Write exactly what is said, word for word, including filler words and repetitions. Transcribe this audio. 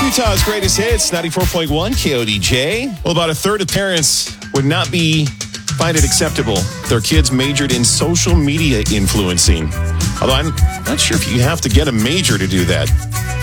Utah's greatest hits, ninety-four point one K O D J. Well, about a third of parents would not be find it acceptable their kids majored in social media influencing. Although I'm not sure if you have to get a major to do that.